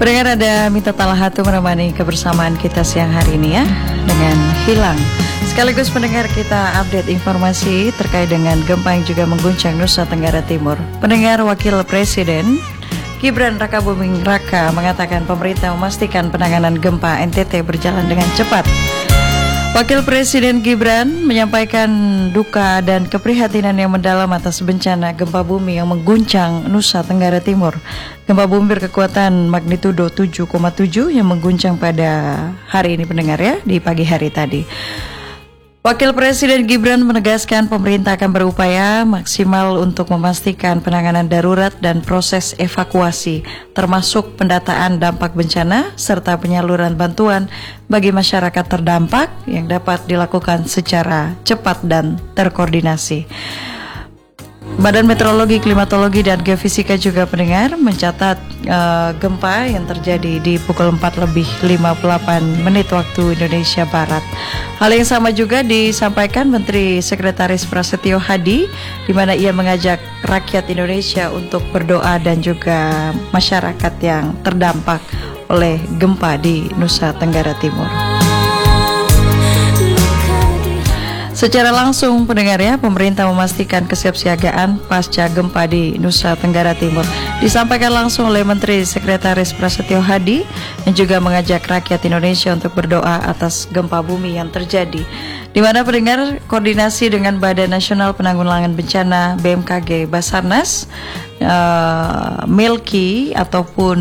Pendengar, ada Mita Talahatu menemani kebersamaan kita siang hari ini ya, dengan Hilang. Sekaligus pendengar, kita update informasi terkait dengan gempa yang juga mengguncang Nusa Tenggara Timur. Pendengar, Wakil Presiden Gibran Rakabuming Raka mengatakan pemerintah memastikan penanganan gempa NTT berjalan dengan cepat. Wakil Presiden Gibran menyampaikan duka dan keprihatinan yang mendalam atas bencana gempa bumi yang mengguncang Nusa Tenggara Timur. Gempa bumi berkekuatan magnitudo 7,7 yang mengguncang pada hari ini pendengar ya, di pagi hari tadi. Wakil Presiden Gibran menegaskan pemerintah akan berupaya maksimal untuk memastikan penanganan darurat dan proses evakuasi, termasuk pendataan dampak bencana serta penyaluran bantuan bagi masyarakat terdampak yang dapat dilakukan secara cepat dan terkoordinasi. Badan Meteorologi, Klimatologi, dan Geofisika juga pendengar mencatat gempa yang terjadi di pukul 4:58 waktu Indonesia Barat. Hal yang sama juga disampaikan Menteri Sekretaris Prasetyo Hadi, di mana ia mengajak rakyat Indonesia untuk berdoa dan juga masyarakat yang terdampak oleh gempa di Nusa Tenggara Timur. Secara langsung pendengar ya, pemerintah memastikan kesiapsiagaan pasca gempa di Nusa Tenggara Timur. Disampaikan langsung oleh Menteri Sekretaris Prasetyo Hadi yang juga mengajak rakyat Indonesia untuk berdoa atas gempa bumi yang terjadi. Di mana pendengar, koordinasi dengan Badan Nasional Penanggulangan Bencana BMKG, Basarnas, Melki ataupun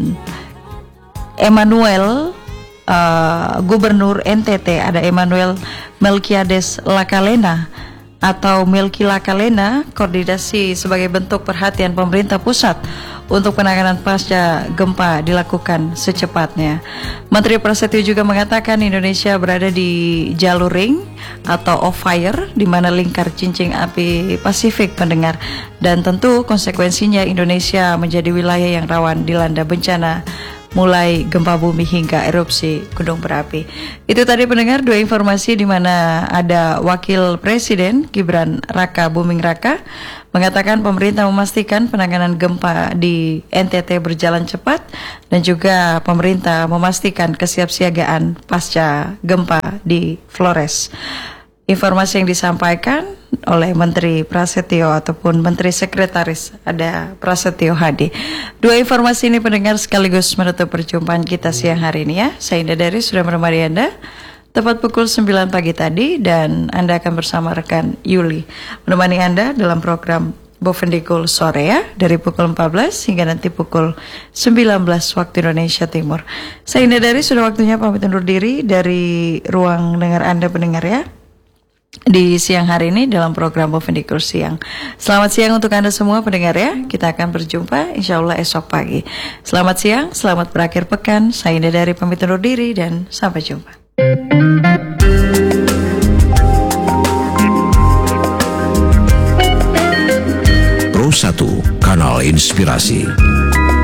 Emmanuel, Gubernur NTT ada Emmanuel Melkiades Lakalena atau Melki Lakalena, koordinasi sebagai bentuk perhatian pemerintah pusat untuk penanganan pasca gempa dilakukan secepatnya. Menteri Prasetyo juga mengatakan Indonesia berada di jalur ring atau off fire, di mana lingkar cincin api Pasifik pendengar, dan tentu konsekuensinya Indonesia menjadi wilayah yang rawan dilanda bencana mulai gempa bumi hingga erupsi gunung berapi. Itu tadi pendengar dua informasi di mana ada Wakil Presiden Gibran Rakabuming Raka mengatakan pemerintah memastikan penanganan gempa di NTT berjalan cepat dan juga pemerintah memastikan kesiapsiagaan pasca gempa di Flores. Informasi yang disampaikan oleh Menteri Prasetyo ataupun Menteri Sekretaris ada Prasetyo Hadi. Dua informasi ini pendengar sekaligus menutup perjumpaan kita siang hari ini ya. Saya Indah Dari sudah menemani Anda tepat pukul 9 pagi tadi, dan Anda akan bersama rekan Yuli menemani Anda dalam program Bovendikul sore ya, dari pukul 14 hingga nanti pukul 19 waktu Indonesia Timur. Saya Indah Dari sudah waktunya pamit undur diri dari ruang dengar Anda pendengar ya, di siang hari ini dalam program Bovendikul Siang. Selamat siang untuk Anda semua pendengar ya. Kita akan berjumpa insya Allah esok pagi. Selamat siang, selamat berakhir pekan. Saya Indah Dari pamit undur diri dan sampai jumpa. Pro 1 Kanal Inspirasi.